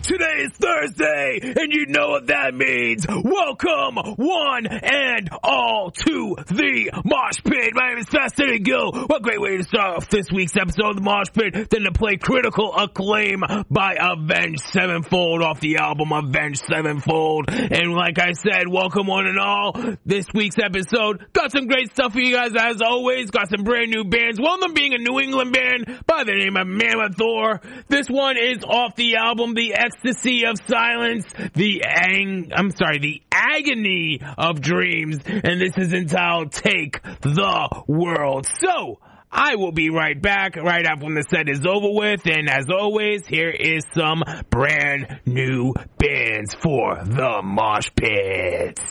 Today is Thursday, and you know what that means. Welcome, one and all, to the Mosh Pit. My name is Fast Eddie Gill. What great way to start off this week's episode of the Mosh Pit than to play Critical Acclaim by Avenged Sevenfold off the album Avenged Sevenfold. And like I said, welcome one and all. This week's episode got some great stuff for you guys as always. Got some brand new bands. One of them being a New England band by the name of Mammoth Thor. This one is off the album The Ecstasy of Silence, the Agony of Dreams, and this is entitled Take the World. So, I will be right back right after when the set is over with, and as always, here is some brand new bands for the Mosh Pit.